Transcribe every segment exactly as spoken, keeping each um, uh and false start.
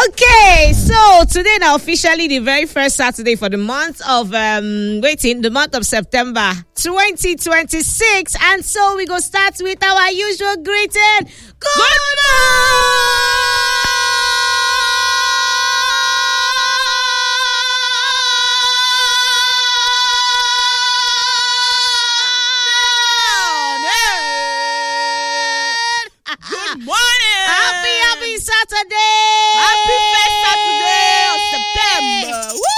Okay, so today now officially the very first Saturday for the month of um waiting, the month of September twenty twenty-six, and so we go start with our usual greeting. Good, Good morning. Happy, happy Saturday. Happy first Saturday of September. Woo!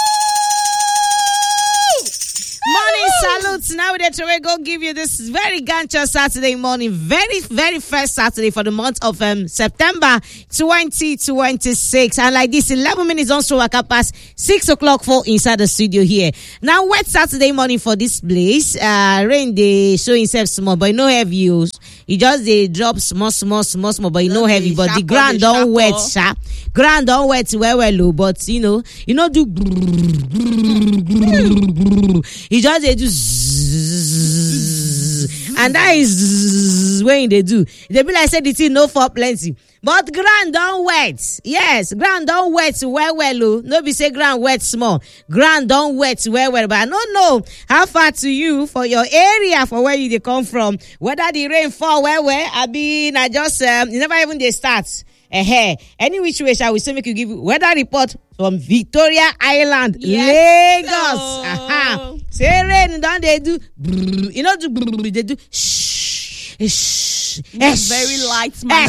Morning salutes. Now we're to go give you this very gancho Saturday morning. Very, very first Saturday for the month of um, September twenty twenty-six. And like this, eleven minutes on so waka past six o'clock for inside the studio here. Now, wet Saturday morning for this place. Uh, rain, they show himself small, but no heavy. It just they drop small, small, small, small, but you know heavy. But the ground don't wet, sha. Ground don't wet well, well, low. But you know, you know, do. It just they do. And that is when they do. They be like said the thing no for plenty. But ground don't wet. Yes, ground don't wet well, well, low. No be say ground wet small. Ground don't wet well, well. But I don't know how far to you for your area, for where you they come from. Whether the rain fall well, well, I mean, I just, um, you never even they start. Uh-huh. Any which way shall we say make you give weather report from Victoria Island, yes, Lagos. So. Uh-huh. Say rain, don't they do, you know, do they do, shh, shh, shh. Very light manner.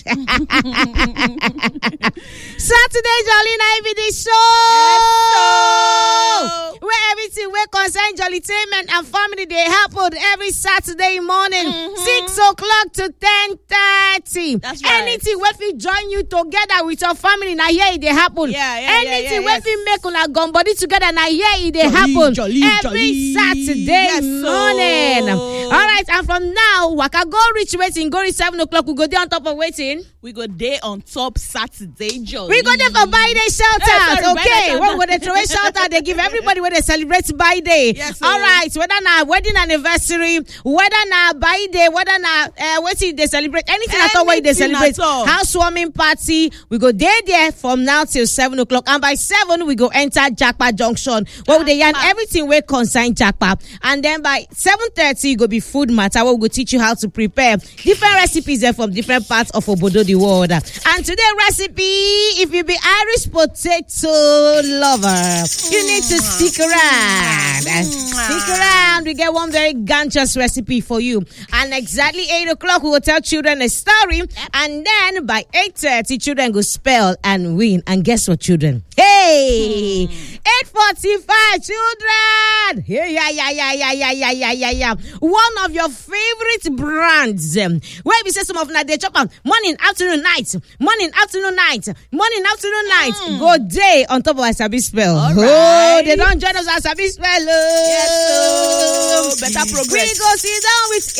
Saturday Jolly Night be the show. Yes, so. Where everything where concern Jollytainment and family they happen every Saturday morning, mm-hmm. six o'clock to ten thirty. That's right. Anything where we join you together with your family, now here it they happen. Yeah, yeah, Anything yeah, yeah, where we yes. make on a gun body together, now here it they Jolly, happen jolly, every jolly. Saturday yes, morning. So. All right, and from now, Waka go reach waiting, go reach seven o'clock. We go there on top of waiting. We go there on top Saturday Jolly. We go there for By Day shout out. Yeah, sorry, okay, when we go there throw a shout out. They give everybody when they celebrate By Day. Yes, all right, whether na wedding anniversary, whether na By Day, whether na uh, what they celebrate, anything, anything at all where they celebrate, housewarming party. We go there there from now till seven o'clock, and by seven we go enter Jackpa Junction where they yarn everything we concern Jackpa, and then by seven thirty go be food matter where we go teach you how to prepare different recipes there from different parts of Obodo the world. And today's recipe, if you be Irish potato lover, you need to stick around. Stick around. We get one very ganchous recipe for you. And exactly eight o'clock, we will tell children a story. And then by eight thirty, children go spell and win. And guess what, children? Hey! eight forty-five, children! Hey, yeah, yeah, yeah, yeah, yeah, yeah, yeah, yeah, yeah. One of your favorite brands. Um, where we say some of them, they chop on morning, afternoon, night. Morning, afternoon, night. Morning, afternoon, night. Mm. Go day on top of a Sabi spell. All oh, right. they don't join us as Sabi spell. Oh. Yes, so better progress. We go sit down with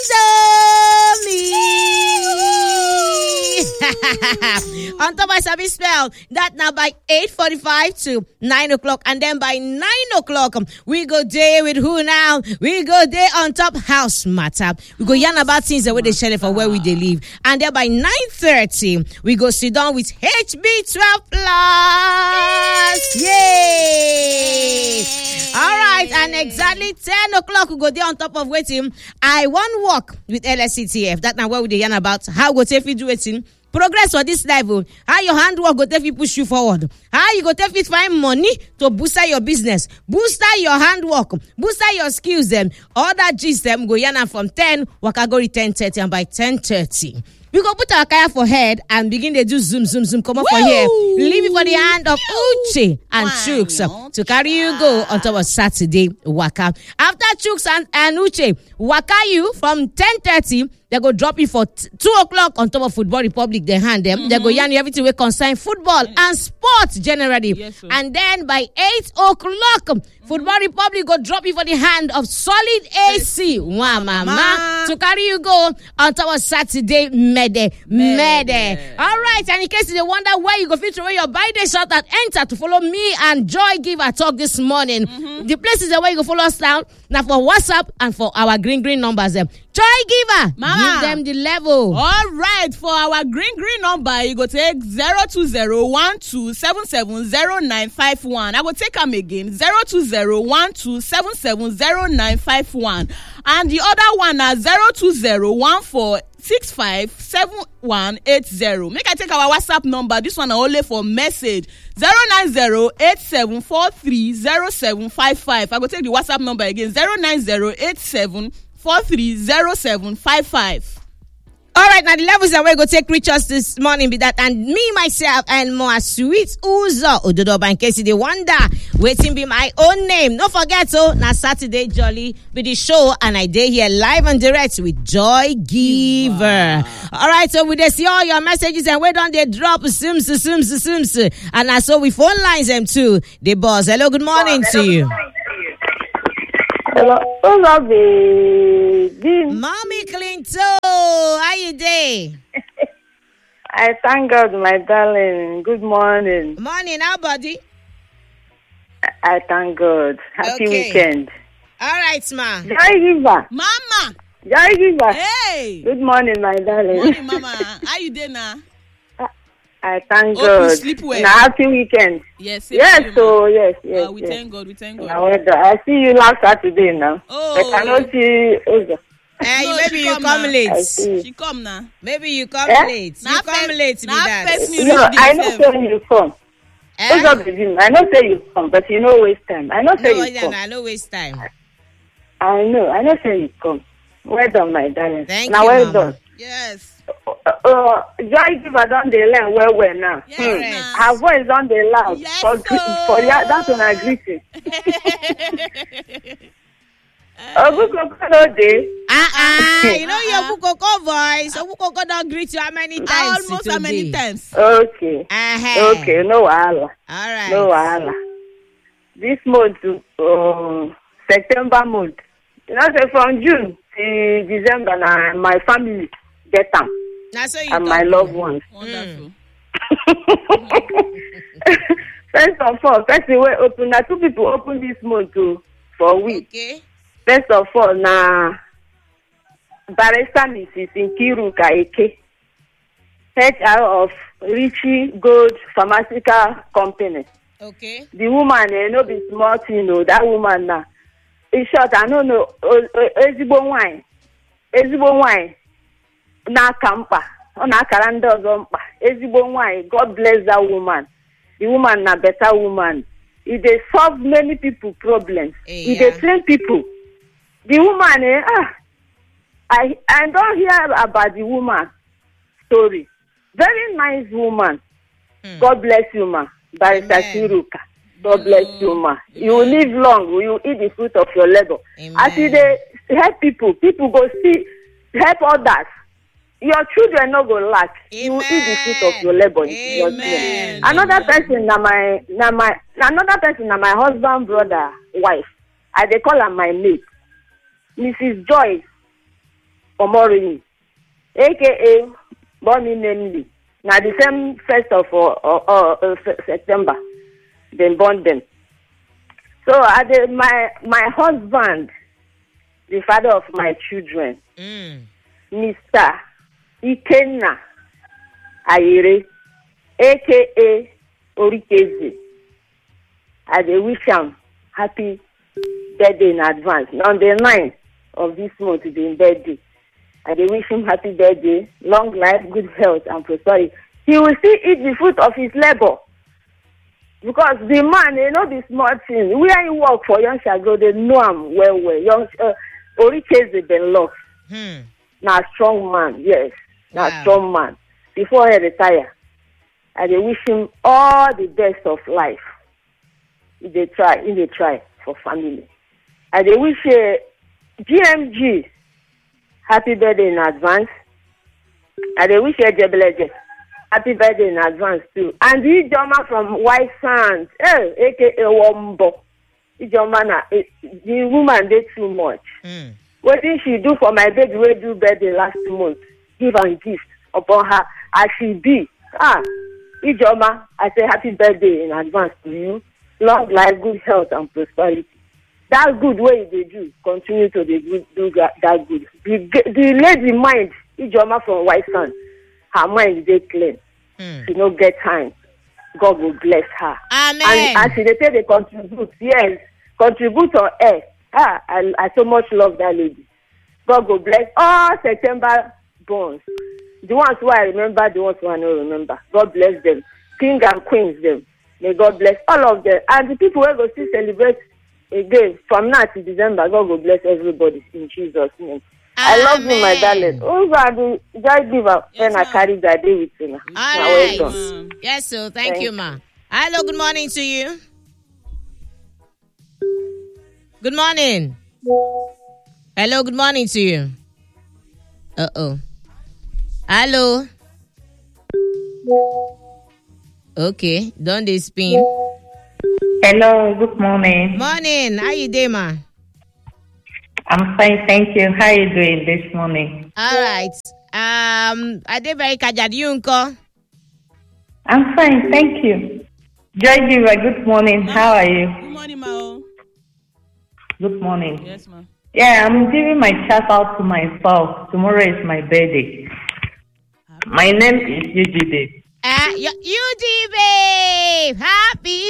Indomie. On top of a Sabi spell. That now by eight forty-five to nine o'clock. And then by nine o'clock, we go day with who now? We go day on top house matter. We go yarn about things that way they share for where we they live. And then by nine thirty, we go sit down with H B twelve plus. Yay! All right, and exactly ten o'clock, we go there on top of waiting. I want walk with L S C T F. That's now where we they yarn about how go take you do waiting. Progress for this level. How your handwork go take you push you forward. How you go take you find money to booster your business. Booster your handwork. Booster your skills them. All that gist them go yarn from ten, Wakagori ten thirty, and by ten thirty. We go put our kaya for head and begin to do zoom, zoom, zoom. Come up for here. Leave it for the hand of Uche and wow, Chooks no. to carry you go on top of Saturday Waka. After Chooks and, and Uche, Waka you from ten thirty. They go drop you for t- two o'clock on top of Football Republic. They hand them. Mm-hmm. They go yarn you everything we concern football mm-hmm. and sports generally. Yes, and then by eight o'clock, mm-hmm. Football Republic go drop you for the hand of Solid A C. Wow, mama. To carry you go on top of Saturday Mede. Mede. All right. And in case you wonder where you go fit to where your by day shot at enter to follow me and Joy Giver our talk this morning. Mm-hmm. The places where you go follow us down now for WhatsApp and for our green green numbers. Them joy giver, Mama. give them the level. All right, for our green green number, you go take zero two zero one two seven seven zero nine five one. I will take them again zero two zero one two seven seven zero nine five one, and the other one is zero two zero one four six five seven one eight zero. Make I take our WhatsApp number. This one only for message zero nine zero eight seven four three zero seven five five. I go take the WhatsApp number again zero nine zero eight seven four three zero seven five five. All right, now the levels that we're going to take reach us this morning be that, and me, myself, and more sweet Uzo Ododoba, in case you wonder, waiting be my own name. Don't forget, so now Saturday Jolly with the show, and I day here live and direct with Joy Giver. Wow. All right, so we see all your messages, and where don't they drop sims, sims, sims, and I saw we phone lines them too. The boss. Hello, good morning to you. Hello, hello, baby. Mommy Clinton, how you day? I thank God, my darling. Good morning. Morning, how buddy? I thank God. Happy Okay. weekend. All right, ma. Joy Giver. Mama. Joy Giver. Hey. Good morning, my darling. Morning, Mama. How you doing now? I thank Hope God. you sleep well. And a happy weekend. Yes. same Yes, to you, so yes, yes. Uh, we yes. thank God. We thank God. Now, well done. I see you last Saturday now. Oh. I cannot see Uzo. Eh, No, maybe she you come come now. late. I see. She come now. Maybe you come Eh? late. Now You come first- late, be now that. first me No, reach I know myself. say you come. Eh? Uzo, baby, I know say you come, but you know waste time. I know say No, you yeah, come. no, no waste time. I know. I know say you come. Well done, my darling. Thank now, you, well Mama. done. Yes. Uh, uh, Joy Giver don dey learn well well now. Yes, Hmm. ma'am. Her voice don dey loud. Yes, for so. for ya, that's una greeting. Oguko no dey. Ah, ah, you know Uh-uh. your Bukoko voice. So Bukoko don't greet you how many times Almost today? how many times? Okay. Uh-huh. Okay. No wahala. All right. No wahala. This month, uh, September month. You know, say from June to December, na my family get am Now, so you and talk. my loved ones. Wonderful. First of all, first we open. Na two people open this month too for week. Okay. First of all, na Barrister Missus Nkiruka Eke, H R of Richie Gold Pharmaceutical Company. Okay. The woman, eh, no be small thing, no. That woman, na. In short, I don't know. Ezigbo wine, ezigbo wine. Na kampa, ona karanda zompa. Ezigbo wine. God bless that woman. The woman na better woman. It dey solve many people problems. Yeah. It dey train people. The woman, eh, ah, I I don't hear about the woman story. Very nice woman. Hmm. God bless you, ma. Barrister Amen. Kiruka. God bless you, ma. You will live long. You will eat the fruit of your labor. Amen. As you dey help people, people go see help others. Your children no go lack. You will eat the fruit of your labor. Your Amen. children. Another person na my na my another person na my husband brother wife. I dey call her my mate, Missus Joyce Omorini, aka Bonnie Namely. Na the same first of uh, uh, uh, September, they born them. So I dey my my husband, the father of my children, Mm. Mister Ikenna Ayere, aka Orikeze. I dey wish am happy birthday in advance. On the ninth of this month, is his birthday. I dey wish him happy birthday, long life, good health, and prosperity. He will still eat the fruit of his labor. Because the man, you know, the small thing. Where he work for Young Shago, they know him well, well. Young uh, Orikeze been lost. Hmm. Now strong man, yes. Now Wow. strong man. Before he retire, I dey wish him all the best of life. If they try, if they try for family. I dey wish uh, G M G happy birthday in advance. I dey wish uh, Jebeleje happy birthday in advance too. And the Ijoma from White Sands, eh, aka Wombo. Ijoma na eh, the woman did too much. Mm. What did she do for my baby wey do birthday last month? Give am gift upon her as she be. Ah, Ijoma, I say happy birthday in advance to you. long life, good health, and prosperity. That good way they do, continue to dey do, do that, that good. The, the lady mind, Ijoma from White Sand, her mind is clean. Mm. She no get time. God will bless her. Amen. And as she dey take dey contribute, yes, contribute on air. Ah, I, I so much love that lady. God will bless all September borns. The ones who I remember, the ones who I don't remember. God bless them. King and queens them. May God bless all of them. And the people who go still celebrate again from now to December, God will bless everybody in Jesus' name. Amen. I love you, my darling. Who's going to just give up when I carry that day with you? All right. Well yes, sir. Thank, Thank you, ma. Hello, good morning to you. Good morning. Hello, good morning to you. Uh-oh. Hello. Okay, don't they spin? Hello, good morning. Morning. How you doing, ma? I'm fine, thank you. How are you doing this morning? All right. Um, I did very kajad you unko. I'm fine, thank you. Joy Diva, good morning. Ma. How are you? Good morning, ma. Good morning. Yes, ma'am. Yeah, I'm giving my shout out to myself. Tomorrow is my birthday. My name is Yuji Babe. Uh, Yuji Babe. Happy